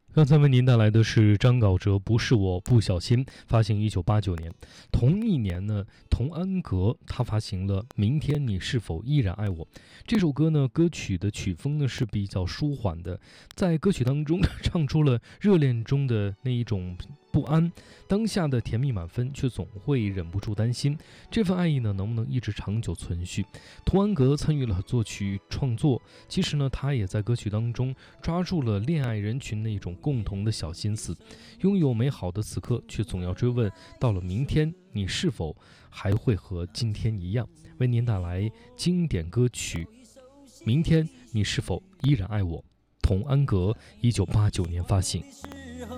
刚才为您带来的是张镐哲《不是我不小心》，发行1989年。同一年呢，童安格他发行了《明天你是否依然爱我》这首歌呢，歌曲的曲风呢是比较舒缓的，在歌曲当中唱出了热恋中的那一种不安，当下的甜蜜满分，却总会忍不住担心这份爱意呢能不能一直长久存续。童安格参与了作曲创作，其实呢，他也在歌曲当中抓住了恋爱人群那种共同的小心思，拥有美好的此刻，却总要追问到了明天，你是否还会和今天一样？为您带来经典歌曲《明天你是否依然爱我》，童安格1989年发行。